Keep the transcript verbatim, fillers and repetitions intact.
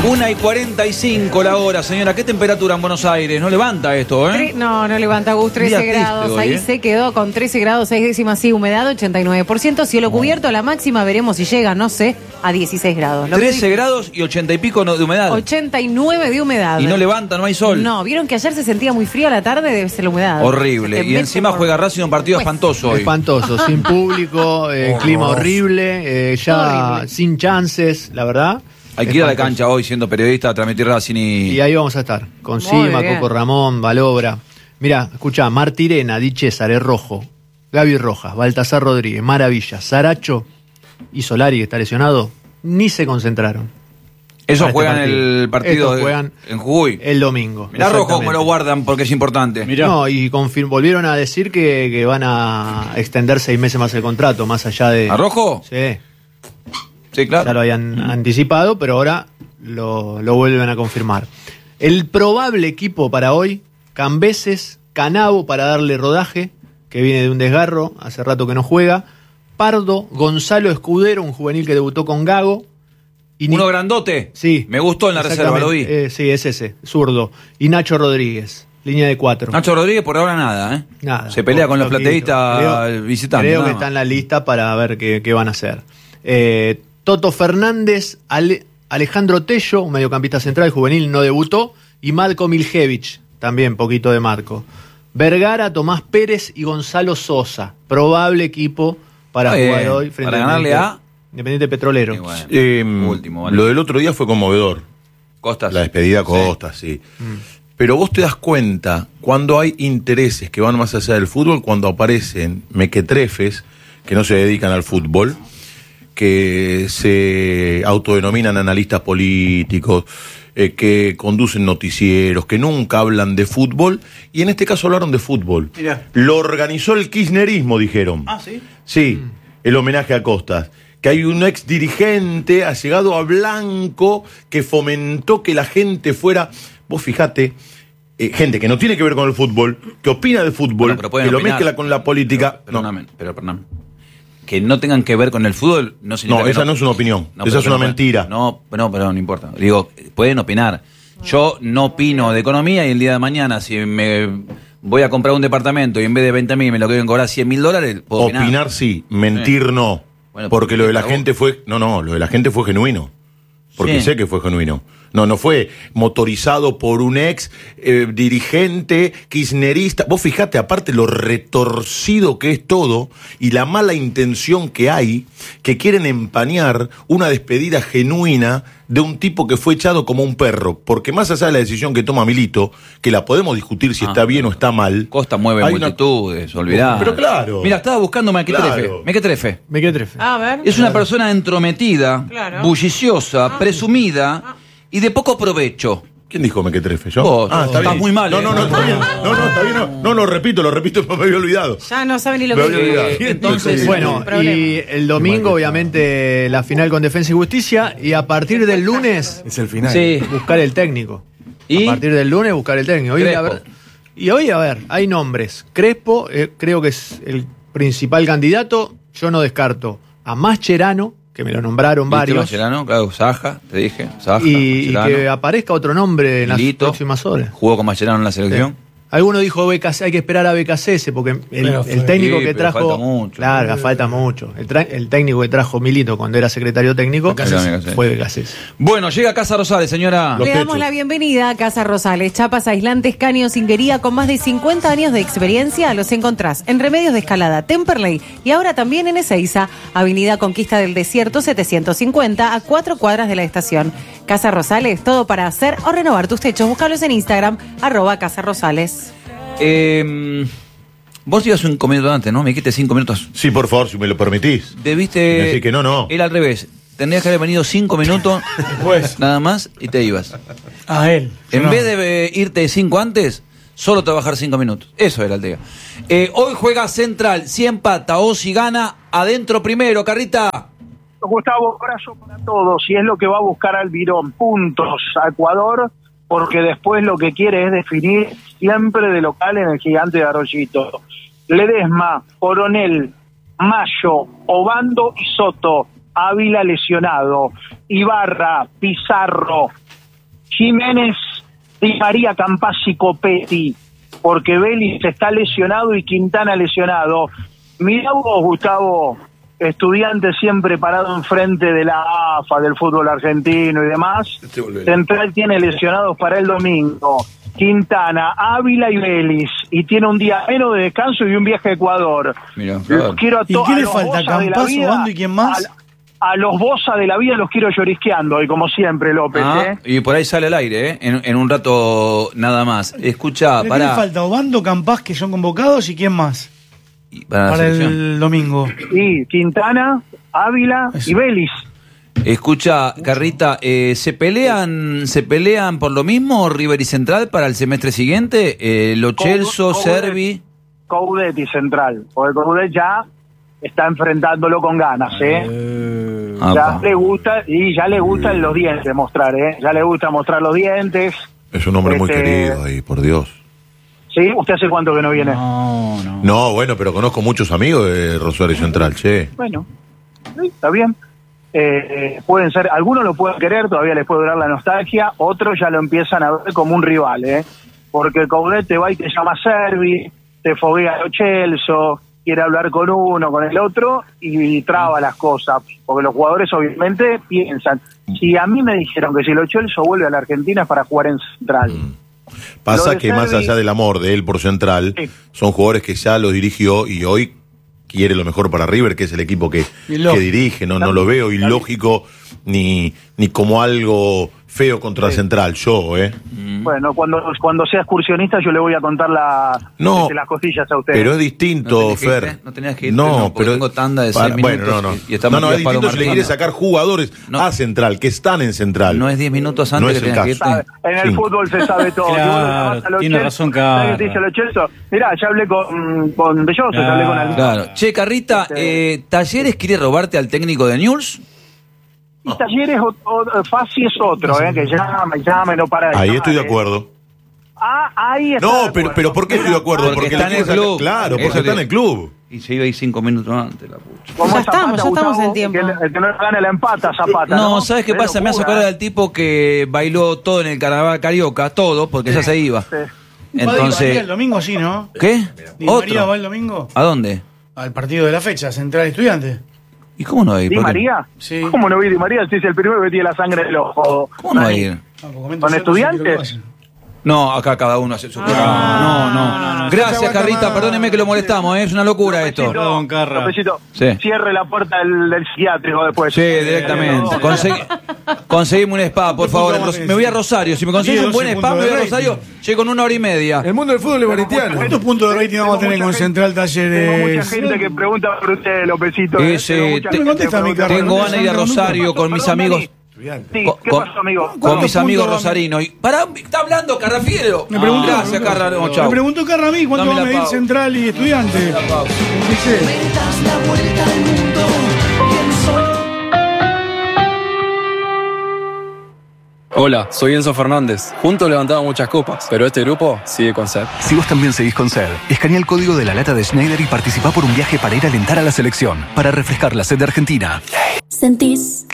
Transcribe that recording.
una y cuarenta y cinco la hora, señora. ¿Qué temperatura en Buenos Aires? No levanta esto, ¿eh? No, no levanta, Gus, trece grados. Hoy, Ahí ¿eh? se quedó con trece grados, seis décimas, sí, humedad ochenta y nueve por ciento. Cielo cubierto, a la máxima veremos si llega, no sé, a dieciséis grados. Lo trece grados y ochenta y pico de humedad. ochenta y nueve de humedad. Y no levanta, no hay sol. No, vieron que ayer se sentía muy frío a la tarde, debe ser la humedad. Horrible. Y encima por... juega Racing un partido pues, espantoso hoy. Espantoso, sin público, eh, oh, clima horrible, eh, ya horrible. Sin chances, la verdad. Hay que ir a la cancha hoy siendo periodista a transmitir Racing y... Y ahí vamos a estar, con Sima, Coco Ramón, Balobra. Mirá, escuchá, Martirena, Di César, Rojo, Gaby Rojas, Baltasar Rodríguez, Maravilla, Saracho y Solari, que está lesionado, ni se concentraron. Esos juegan este partido. el partido de, juegan en Jujuy. El domingo. Mirá Rojo como lo guardan porque es importante. Mirá. No, y confirm, volvieron a decir que, que van a extender seis meses más el contrato, más allá de... ¿A Rojo? Sí. Sí, claro. Ya lo habían mm. anticipado, pero ahora lo, lo vuelven a confirmar. El probable equipo para hoy, Cambeses, Canavo para darle rodaje, que viene de un desgarro, hace rato que no juega, Pardo, Gonzalo Escudero, un juvenil que debutó con Gago. Y Uno Ni... grandote. Sí. Me gustó en la reserva, lo vi. Eh, sí, es ese, zurdo. Y Nacho Rodríguez, línea de cuatro. Nacho Rodríguez por ahora nada, ¿eh? Nada. Se pelea con los plateístas visitantes. Creo que está en la lista para ver qué, qué van a hacer. Eh... Toto Fernández, Ale, Alejandro Tello, un mediocampista central juvenil, no debutó, y Marco Miljevich, también poquito de Marco. Vergara, Tomás Pérez y Gonzalo Sosa, probable equipo para Oye, jugar hoy frente para ganarle a Independiente Petrolero. Bueno, eh, último, vale. Lo del otro día fue conmovedor. Costas. La despedida Costas, sí. sí. Mm. Pero vos te das cuenta cuando hay intereses que van más allá del fútbol, cuando aparecen mequetrefes que no se dedican al fútbol, que se autodenominan analistas políticos, eh, que conducen noticieros, que nunca hablan de fútbol, y en este caso hablaron de fútbol. Mirá. Lo organizó el kirchnerismo, dijeron. Ah, ¿sí? Sí, mm. el homenaje a Costas. Que hay un ex dirigente allegado a Blanco que fomentó que la gente fuera... Vos fijate, eh, gente que no tiene que ver con el fútbol, que opina de fútbol, bueno, que lo opinar. mezcla con la política... Pero, perdóname, no. pero perdóname. Que no tengan que ver con el fútbol no significa No, esa no, no es una opinión, no, esa es una no, mentira. No, no, pero no importa. Digo, pueden opinar. Yo no opino de economía y el día de mañana, si me voy a comprar un departamento y en vez de veinte mil me lo quieren cobrar cien mil dólares, puedo opinar. Opinar sí, mentir sí. no. Bueno, porque lo de la gente fue... No, no, lo de la gente fue genuino. Porque sí. sé que fue genuino. No, no fue motorizado por un ex eh, dirigente kirchnerista. Vos fijate, aparte lo retorcido que es todo y la mala intención que hay, que quieren empañar una despedida genuina de un tipo que fue echado como un perro. Porque más allá de la decisión que toma Milito, que la podemos discutir si ah, está bien o está mal. Costa mueve multitudes, una... olvidá. Pero claro. Mira, estaba buscando Mequetrefe. Claro. Mequetrefe. Mequetrefe. A ver. Es una persona entrometida, claro. bulliciosa, ah, presumida... Ah. Y de poco provecho. ¿Quién dijo Mequetrefe? ¿Yo? Vos, ah, está estás muy mal. No, eh. no, no, está bien. No, no, está bien. No, no, lo repito, lo repito, me había olvidado. Ya no saben ni lo que digo. Entonces, bueno, y el domingo, obviamente, la final con Defensa y Justicia. Y a partir del lunes. Es el final. Sí. Buscar el técnico. ¿Y? A partir del lunes, buscar el técnico. Hoy, a ver, y hoy, a ver, hay nombres. Crespo, eh, creo que es el principal candidato. Yo no descarto a Mascherano, que me lo nombraron varios. Mascherano, claro, Saja, te dije. Saja, y, y que aparezca otro nombre en Lito, las próximas horas. Jugó con Mascherano en la selección. Sí. Alguno dijo B K C, hay que esperar a B K C S porque el, el técnico sí, que trajo. Falta mucho. Claro, eh, falta mucho. El, tra, el técnico que trajo Milito cuando era secretario técnico fue B K C S. Bueno, llega Casa Rosales, señora. Le damos la bienvenida a Casa Rosales. Chapas, aislantes, caños, cinguería con más de cincuenta años de experiencia. Los encontrás en Remedios de Escalada, Temperley y ahora también en Ezeiza, Avenida Conquista del Desierto setecientos cincuenta, a cuatro cuadras de la estación. Casa Rosales, todo para hacer o renovar tus techos. Búscalos en Instagram, arroba Casa Rosales. Eh, vos ibas un minutos antes, ¿no? Me dijiste cinco minutos. Sí, por favor, si me lo permitís. Debiste... Decir que no, no. Era al revés. Tendrías que haber venido cinco minutos pues. nada más y te ibas. A él. En no. vez de irte cinco antes, solo trabajar cinco minutos. Eso era el día. Eh, hoy juega Central, si empata o si gana, adentro primero, Carrita. Gustavo, abrazo para todos. Y es lo que va a buscar Almirón. Puntos a Ecuador, porque después lo que quiere es definir siempre de local en el Gigante de Arroyito. Ledesma, Coronel, Mayo, Obando y Soto, Ávila lesionado, Ibarra, Pizarro, Jiménez, Di María, Campazzi, Copetti, porque Vélez está lesionado y Quintana lesionado. Mirá vos, Gustavo, estudiante siempre parado enfrente de la A F A, del fútbol argentino y demás. Central tiene lesionados para el domingo Quintana, Ávila y Vélez, y tiene un día menos de descanso y un viaje a Ecuador. Mirá, claro. Quiero a ¿Y to- qué a le los falta? Bosa de la ¿Campazzo, vida, Bando y quién más? A, a los Bosa de la vida los quiero llorisqueando, y como siempre, López. Ah, ¿eh? y por ahí sale al aire, ¿eh? En, en un rato nada más. Escucha, ¿Qué le para, falta? Obando, Campaz, que son convocados, ¿y quién más? para la Para selección. el domingo. Y Quintana, Ávila Eso. y Vélez. Escucha, Carrita, eh, ¿se pelean se pelean por lo mismo River y Central para el semestre siguiente? Eh, Lo Celso, Coudet- Servi. Coudet y Central, porque Coudet ya está enfrentándolo con ganas, ¿eh? Eh, Ah, ya pa. le gusta, y ya le gustan los dientes mostrar, ¿eh? Ya le gusta mostrar los dientes. Es un hombre muy Este- querido ahí, por Dios. ¿Sí? ¿Usted hace cuánto que no viene? no, no. No, bueno, pero conozco muchos amigos de Rosario Central, che. Bueno, sí, está bien. Eh, eh, pueden ser, algunos lo pueden querer, todavía les puede durar la nostalgia, otros ya lo empiezan a ver como un rival, ¿eh? Porque Coudet te va y te llama Servi, te foguea a Lo Celso, quiere hablar con uno, con el otro, y traba las cosas, porque los jugadores obviamente piensan, si a mí me dijeron que si Lo Celso vuelve a la Argentina es para jugar en Central. Pasa Lo de que más Servi- allá del amor de él por Central, Sí. son jugadores que ya los dirigió y hoy quiere lo mejor para River, que es el equipo que, Ilógico. que dirige. No, no lo veo ilógico ni, ni como algo feo contra Central, yo, ¿eh? Bueno, cuando cuando sea excursionista yo le voy a contar la, No, este, las costillas a usted. Pero es distinto, No tenías que Fer. irte, no tenías que irte, No, no, porque pero tengo tanda de para- seis Bueno, minutos no, no. y- y estamos no, no, aquí es a distinto Palo si le Martino. quiere sacar jugadores No. a Central, que están en Central. No es diez minutos antes No que es el tengas que irte. caso. En el Sí. fútbol se sabe todo. Claro, Si vos le llamás a Lo tiene Celso, razón, ¿sabés Carra. qué te dice Lo Celso? Mirá, ya hablé con, con Belloso, ya hablé con alguien. Claro. Che, Carrita, eh, ¿Talleres quiere robarte al técnico de News? Y Talleres, o, o, Fassi es otro, eh, que llama y llama y no para de Ahí llamar, estoy de eh. acuerdo. Ah, ahí está. de No, acuerdo. pero, pero ¿por qué estoy de acuerdo? Porque le está en quiere el sacar- club. Claro, porque Eso está en te- el club. Y se iba ahí cinco minutos antes, la pucha. Como Ya Zapata, estamos, ya estamos Gustavo, en tiempo. que El, el que no gana la empata, Zapata. No, No, ¿sabes qué Qué pasa? Me hace locura, acordar eh. del tipo que bailó todo en el carnaval carioca, todo, porque ya se iba. Sí. ¿Va Di María Entonces, el domingo, sí, ¿no? ¿qué? ¿Di María va ¿Otro? el domingo? ¿A dónde? Al partido de la fecha, Central Estudiante. ¿Y cómo no va a ir? ¿Di ¿Por qué? María? Sí. ¿Cómo no vi Di María? Si es el primero que tiene la sangre del ojo. ¿Cómo no va a Nani. ir? Ah, pues comento ¿Con yo, estudiantes? quiero que vayan. No, acá cada uno hace su cosa. Ah, no, no, no, no, Gracias, no se Carrita. aguanta más. Perdóneme que lo molestamos, ¿eh? Es una locura esto. Perdón, Carra. Lópezito, Sí. cierre la puerta del, del psiquiátrico después. Sí, directamente. No. Consegui- conseguime un spa, por favor. en Ros- Me voy a Rosario. Si me conseguís un buen diez, spa, me voy a doce Rosario. puntos de Llego en una hora y media. El mundo del fútbol es baritiano. ¿Cuántos puntos de rating vamos a tener mucha con gente- Central Tengo mucha Talleres? gente que pregunta por usted, Lópezito. ¿eh? Ese, Tengo mucha te- gente me contesta que mi pregunta carro, Tengo por ganas de ir a usted. Rosario con mis Perdón, amigos. Dani. Sí, Con, ¿qué con- pasó, amigo? con ¿Cuántos mis amigos puntos va- rosarinos. Y pará, está hablando Carrafiero. Me preguntó, Gracias, me preguntó. Carra. No, Me chau. preguntó Carra a mí cuánto Dame va a la medir pausa. Central y Estudiante. Dice, Hola, soy Enzo Fernández. Juntos levantamos muchas copas, pero este grupo sigue con sed. Si vos también seguís con sed, escanea el código de la lata de Schneider y participá por un viaje para ir a alentar a la selección, para refrescar la sed de Argentina. Sentís